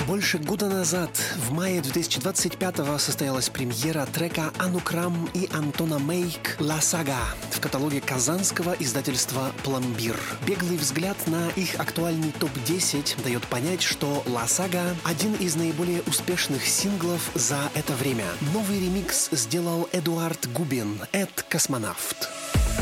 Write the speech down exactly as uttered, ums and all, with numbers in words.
Больше года назад, в мае две тысячи двадцать пятого, состоялась премьера трека Анукрам и Антона Мейк «La Saga» в каталоге казанского издательства «Пломбир». Беглый взгляд на их актуальный топ десять дает понять, что «La Saga» — один из наиболее успешных синглов за это время. Новый ремикс сделал Эдуард Губин, Эд Космонавт.